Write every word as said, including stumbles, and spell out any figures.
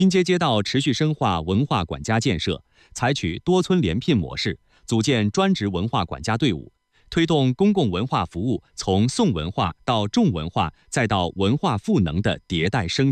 滨街街道持续深化文化管家建设，采取多村联聘模式，组建专职文化管家队伍，推动公共文化服务从宋文化到重文化再到文化赋能的迭代升级。